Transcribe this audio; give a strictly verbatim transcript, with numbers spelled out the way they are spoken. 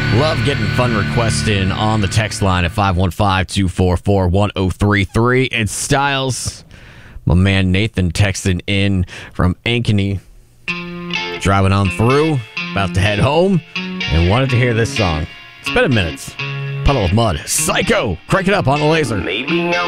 Love getting fun requests in on the text line at five one five, two four four, one oh three three. It's Styles. My man Nathan texting in from Ankeny. Driving on through, about to head home, and wanted to hear this song. It's been a minute. Puddle of Mud. Psycho! Crank it up on the laser. Maybe I'm